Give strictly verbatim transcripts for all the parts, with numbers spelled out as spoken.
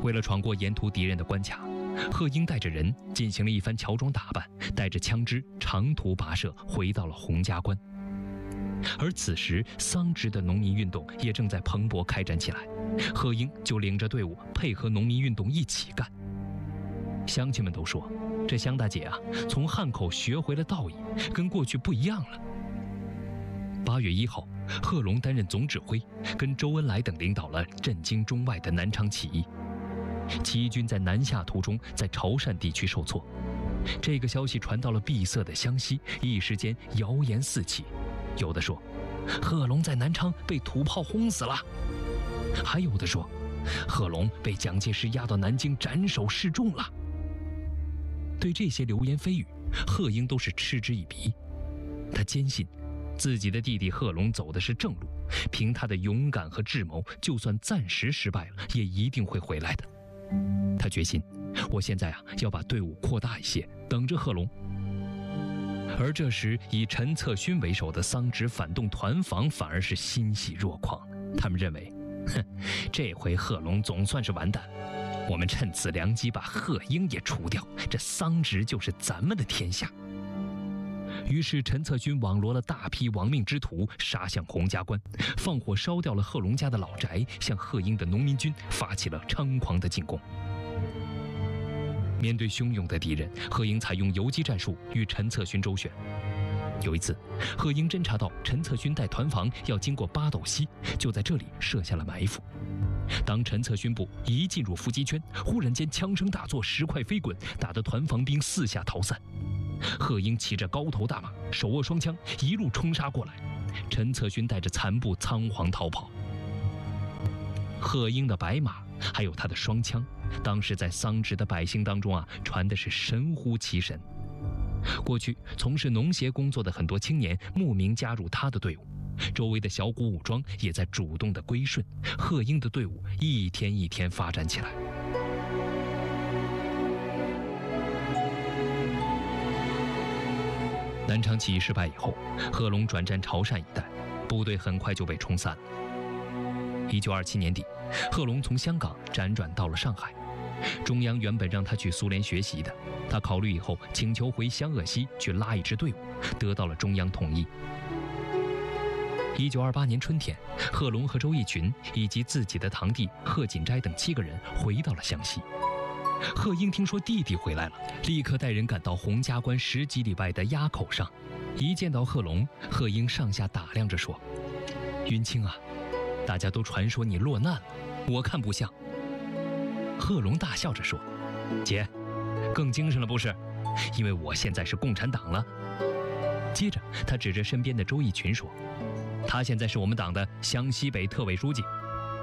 为了闯过沿途敌人的关卡，贺英带着人进行了一番乔装打扮，带着枪支长途跋涉回到了洪家关。而此时，桑植的农民运动也正在蓬勃开展起来，贺英就领着队伍配合农民运动一起干。乡亲们都说，这香大姐啊，从汉口学回了道义，跟过去不一样了。八月一号，贺龙担任总指挥，跟周恩来等领导了震惊中外的南昌起义。起义军在南下途中，在潮汕地区受挫。这个消息传到了闭塞的湘西，一时间谣言四起。有的说，贺龙在南昌被土炮轰死了；还有的说，贺龙被蒋介石押到南京斩首示众了。对这些流言蜚语，贺英都是嗤之以鼻。他坚信自己的弟弟贺龙走的是正路，凭他的勇敢和智谋，就算暂时失败了，也一定会回来的。他决心，我现在啊要把队伍扩大一些，等着贺龙。而这时，以陈策勋为首的桑植反动团防反而是欣喜若狂。他们认为，哼，这回贺龙总算是完蛋，我们趁此良机把贺英也除掉，这桑植就是咱们的天下。于是陈策勋网罗了大批亡命之徒，杀向洪家关，放火烧掉了贺龙家的老宅，向贺英的农民军发起了猖狂的进攻。面对汹涌的敌人，贺英采用游击战术与陈策勋周旋。有一次，贺英侦察到陈策勋带团防要经过八斗溪，就在这里设下了埋伏。当陈策勋部一进入伏击圈，忽然间枪声大作，石块飞滚，打得团防兵四下逃散。贺英骑着高头大马，手握双枪，一路冲杀过来。陈策勋带着残部仓皇逃跑。贺英的白马还有他的双枪，当时在桑植的百姓当中啊，传的是神乎其神。过去从事农协工作的很多青年慕名加入他的队伍，周围的小股武装也在主动的归顺。贺英的队伍一天一天发展起来。南昌起义失败以后，贺龙转战潮汕一带，部队很快就被冲散了。一九二七年底，贺龙从香港辗转到了上海。中央原本让他去苏联学习的，他考虑以后，请求回湘鄂西去拉一支队伍，得到了中央同意。一九二八年春天，贺龙和周逸群以及自己的堂弟贺锦斋等七个人回到了湘西。贺英听说弟弟回来了，立刻带人赶到洪家关十几里外的垭口上。一见到贺龙，贺英上下打量着说：“云清啊，大家都传说你落难了，我看不像。”贺龙大笑着说：“姐，更精神了不是？因为我现在是共产党了。”接着他指着身边的周逸群说：“他现在是我们党的湘西北特委书记。”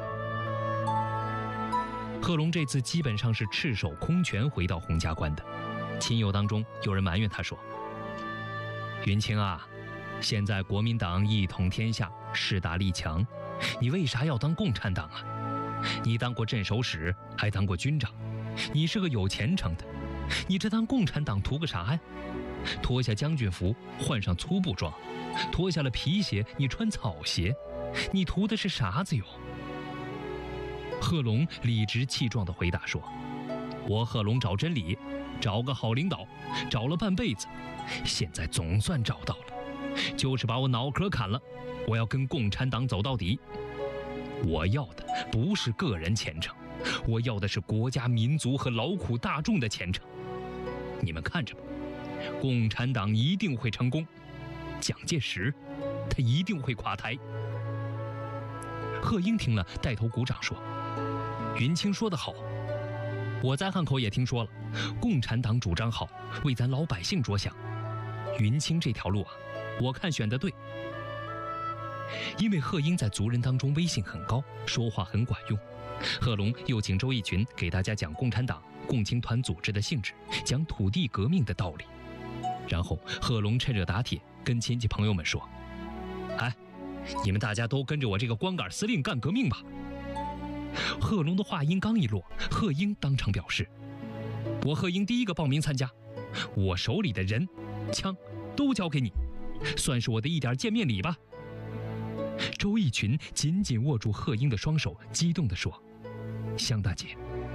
贺龙这次基本上是赤手空拳回到洪家关的。亲友当中有人埋怨他说：“云清啊，现在国民党一统天下，势大力强，你为啥要当共产党啊？你当过镇守使，还当过军长，你是个有前程的，你这当共产党图个啥呀？脱下将军服，换上粗布装，脱下了皮鞋，你穿草鞋，你图的是啥子哟？”贺龙理直气壮地回答说：“我贺龙找真理，找个好领导，找了半辈子，现在总算找到了，就是把我脑壳砍了，我要跟共产党走到底。我要的不是个人前程，我要的是国家民族和劳苦大众的前程。你们看着吧，共产党一定会成功，蒋介石他一定会垮台。”贺英听了带头鼓掌说：“云清说得好，我在汉口也听说了，共产党主张好，为咱老百姓着想。云清这条路啊，我看选得对。”因为贺英在族人当中威信很高，说话很管用，贺龙又请周逸群给大家讲共产党、共青团组织的性质，讲土地革命的道理。然后贺龙趁热打铁，跟亲戚朋友们说：“哎，你们大家都跟着我这个光杆司令干革命吧。”贺龙的话音刚一落，贺英当场表示：“我贺英第一个报名参加，我手里的人、枪都交给你，算是我的一点见面礼吧。”周逸群紧紧握住贺英的双手，激动地说：“香大姐，